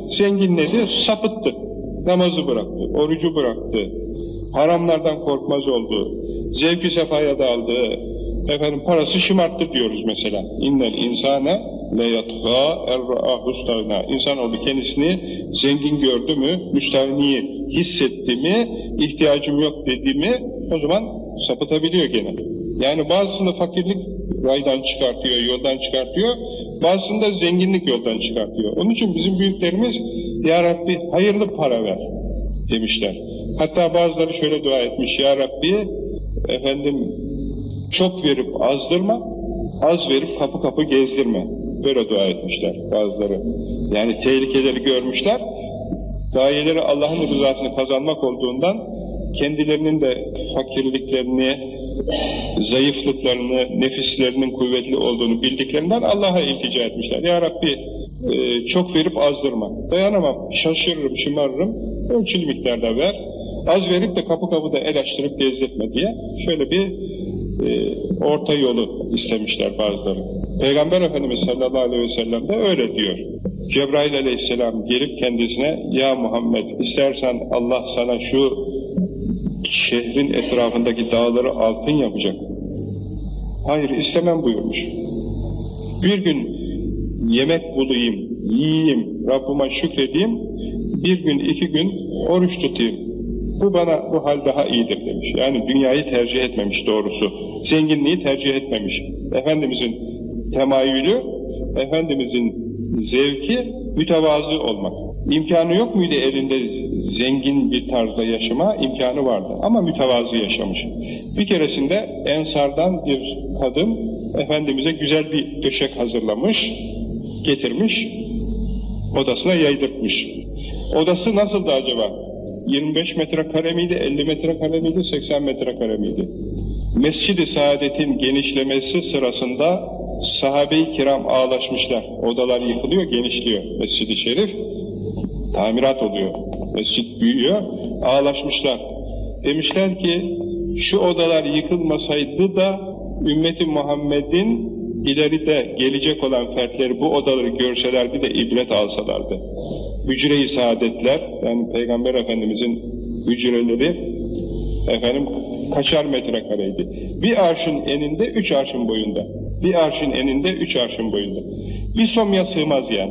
Zenginledi, sapıttı. Namazı bıraktı, orucu bıraktı. Haramlardan korkmaz oldu. Zevk-i sefaya daldı. Efendim parası şımarttı diyoruz mesela. İnnel insane leyatgâ erra'ahustâna. İnsanoğlu kendisini zengin gördü mü, müstahniyi hissetti mi, ihtiyacım yok dedi mi, o zaman sapıtabiliyor gene. Yani bazısını fakirlik raydan çıkartıyor, yoldan çıkartıyor, bazısını da zenginlik yoldan çıkartıyor. Onun için bizim büyüklerimiz, Ya Rabbi hayırlı para ver demişler. Hatta bazıları şöyle dua etmiş, Ya Rabbi efendim çok verip azdırma, az verip kapı kapı gezdirme. Böyle dua etmişler bazıları. Yani tehlikeleri görmüşler, gayeleri Allah'ın rızasını kazanmak olduğundan kendilerinin de fakirliklerini, zayıflıklarını, nefislerinin kuvvetli olduğunu bildiklerinden Allah'a iltica etmişler. Ya Rabbi çok verip azdırma. Dayanamam, şaşırırım, şımarırım, ölçülü miktarda ver. Az verip de kapı kapıda el açtırıp gezdirtme diye şöyle bir orta yolu istemişler bazıları. Peygamber Efendimiz sallallahu aleyhi ve sellem de öyle diyor. Cebrail aleyhisselam gelip kendisine, Ya Muhammed istersen Allah sana şu şehrin etrafındaki dağları altın yapacak. Hayır istemem buyurmuş. Bir gün yemek bulayım, yiyeyim, Rabbime şükredeyim, bir gün, 2 gün oruç tutayım. Bu hal daha iyidir demiş. Yani dünyayı tercih etmemiş doğrusu. Zenginliği tercih etmemiş. Efendimizin temayülü, Efendimizin zevki mütevazı olmak. İmkanı yok muydu elinde zengin bir tarzda yaşama? İmkanı vardı ama mütevazı yaşamış. Bir keresinde Ensar'dan bir kadın Efendimiz'e güzel bir döşek hazırlamış, getirmiş, odasına yaydırtmış. Odası nasıldı acaba? 25 metrekare miydi, 50 metrekare miydi, 80 metrekare miydi? Mescid-i Saadet'in genişlemesi sırasında sahabe-i kiram ağlaşmışlar. Odalar yıkılıyor, genişliyor Mescid-i Şerif. Tamirat oluyor. Mescid büyüyor, ağlaşmışlar. Demişler ki, şu odalar yıkılmasaydı da ümmeti Muhammed'in ileride gelecek olan fertleri bu odaları görselerdi de ibret alsalardı. Hücre-i saadetler, yani Peygamber Efendimizin hücreleri efendim kaçar metrekareydi? Bir arşın eninde, 3 arşın boyunda. Bir arşın eninde, 3 arşın boyunda. Bir somya sığmaz yani.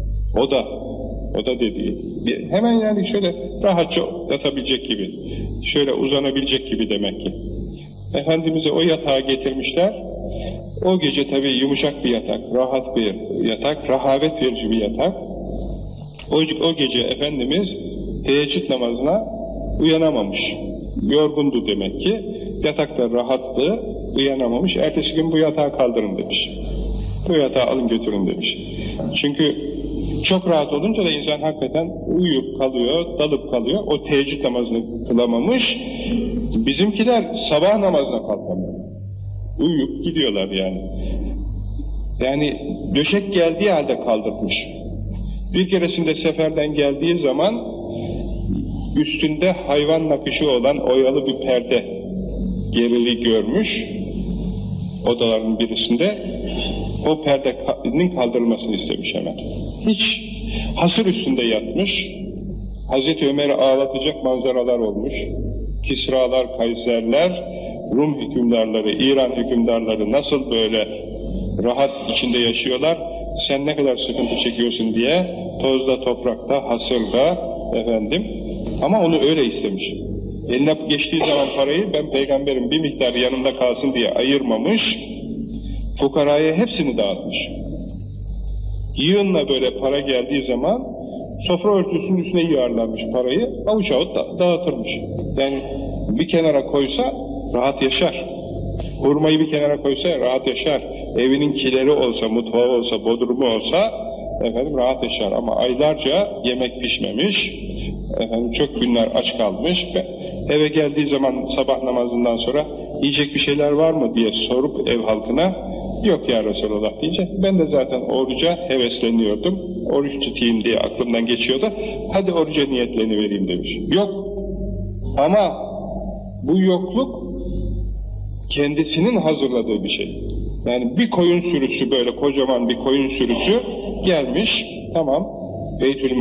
O da dediği. Hemen yani şöyle rahatça yatabilecek gibi, şöyle uzanabilecek gibi demek ki. Efendimiz'e o yatağı getirmişler. O gece tabii yumuşak bir yatak, rahat bir yatak, rahavet verici bir yatak. O gece Efendimiz teheccüd namazına uyanamamış. Yorgundu demek ki. Yatakta rahattı, uyanamamış. Ertesi gün bu yatağı kaldırın demiş. Bu yatağı alın götürün demiş. Çünkü çok rahat olunca da insan hakikaten uyuyup kalıyor, dalıp kalıyor. O teheccüd namazını kılamamış. Bizimkiler sabah namazına kalkamıyor. Uyuyup gidiyorlar yani. Yani döşek geldiği halde kaldırmış. Bir keresinde seferden geldiği zaman üstünde hayvan nakışı olan oyalı bir perde gerili görmüş odaların birisinde. O perdenin kaldırılmasını istemiş hemen. Hiç hasır üstünde yatmış. Hazreti Ömer'i ağlatacak manzaralar olmuş. Kisralar, Kayserler, Rum hükümdarları, İran hükümdarları nasıl böyle rahat içinde yaşıyorlar, sen ne kadar sıkıntı çekiyorsun diye tozda, toprakta, hasırda efendim. Ama onu öyle istemiş. Eline geçtiği zaman parayı ben peygamberim bir miktar yanımda kalsın diye ayırmamış, fukaraya hepsini dağıtmış. Yığınla böyle para geldiği zaman sofra örtüsünün üstüne yığarlanmış parayı, avuç avuç dağıtırmış. Yani bir kenara koysa rahat yaşar. Hurmayı bir kenara koysa rahat yaşar. Evinin kileri olsa, mutfağı olsa, bodrumu olsa efendim rahat yaşar. Ama aylarca yemek pişmemiş, efendim çok günler aç kalmış. Eve geldiği zaman sabah namazından sonra yiyecek bir şeyler var mı diye sorup ev halkına, yok ya Resulallah deyince, ben de zaten oruca hevesleniyordum, oruç tutayım diye aklımdan geçiyordu, hadi oruca niyetlenivereyim demiş. Yok. Ama bu yokluk kendisinin hazırladığı bir şey. Yani bir koyun sürüsü, böyle kocaman bir koyun sürüsü gelmiş, tamam, Beytül